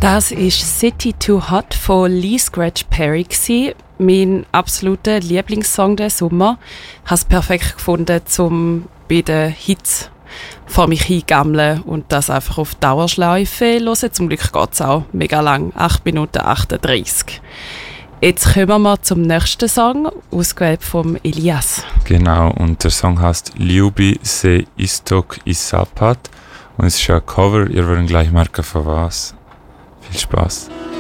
Das war «City Too Hot» von Lee Scratch Perry. Mein absoluter Lieblingssong der Sommer. Ich habe es perfekt gefunden, um bei den Hits vor mich hingammeln und das einfach auf Dauerschleife hören. Zum Glück geht es auch mega lang, 8 Minuten 38. Jetzt kommen wir zum nächsten Song, ausgewählt von Elias. Genau, und der Song heißt «Ljubi se istok i zapad» und es ist ein Cover, ihr werdet gleich merken von was. Viel Spaß.